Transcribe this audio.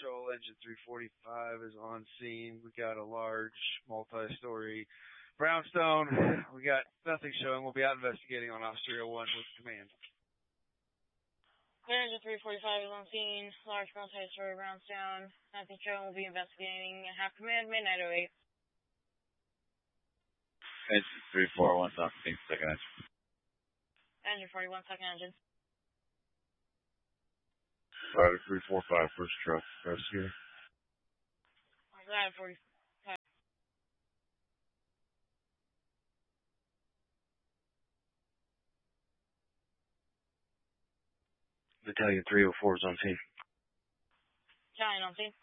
Patrol, Engine 345 is on scene. We got a large multi-story brownstone. We got nothing showing. We'll be out investigating on Austria 1 with command. Engine 345 is on scene. Large multi-story brownstone. Nothing showing. We'll be investigating. Have command, midnight 08. Engine 341 is on scene, second engine. Engine 41, second engine. Rider 345, first truck, rescue. Rider 45. Battalion 304 is on scene. Battalion on scene.